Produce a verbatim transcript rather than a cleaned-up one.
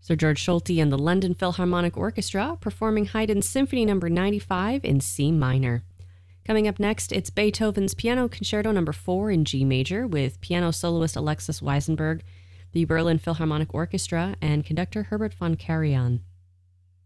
Sir George Solti and the London Philharmonic Orchestra performing Haydn's Symphony Number ninety-five in C minor. Coming up next, it's Beethoven's Piano Concerto Number four in G major with piano soloist Alexis Weisenberg, the Berlin Philharmonic Orchestra, and conductor Herbert von Karajan.